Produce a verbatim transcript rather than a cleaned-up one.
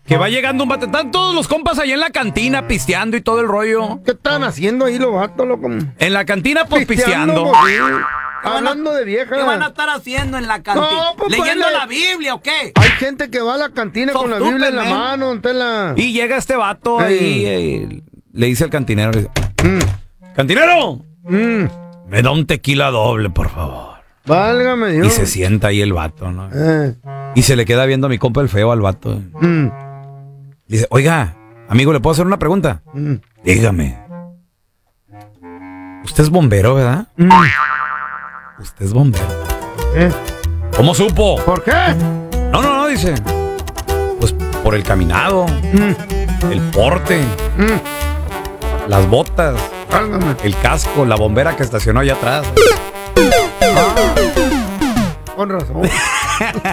Que va llegando un vato. Están todos los compas ahí en la cantina pisteando y todo el rollo. ¿Qué están haciendo ahí los vatos, loco? En la cantina, pues pisteando. Pisteando, pues, sí. Hablando de viejas. ¿Qué van a estar haciendo en la cantina? No, pues, ¿Leyendo pues, la Biblia o qué? Hay gente que va a la cantina So con la Biblia en la stupid, man. mano. Entonces la... Y llega este vato Ey. ahí. eh, le dice al cantinero: le dice, Mm, ¡Cantinero! mm. Me da un tequila doble, por favor. Válgame Dios. Y se sienta ahí el vato, ¿no? Eh, Y se le queda viendo a mi compa el feo al vato. mm, Dice: oiga, amigo, ¿le puedo hacer una pregunta? mm, Dígame. Usted es bombero, ¿verdad? mm. Usted es bombero. Eh, ¿Cómo supo? ¿Por qué? No, no, no, dice. Pues por el caminado, Mm, el porte, mm. las botas, Válgame. el casco, la bombera que estacionó allá atrás. Con razón.